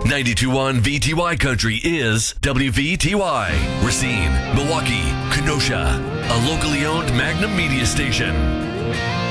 92.1 VTY Country is WVTY, Racine, Milwaukee, Kenosha, a locally owned Magnum media station.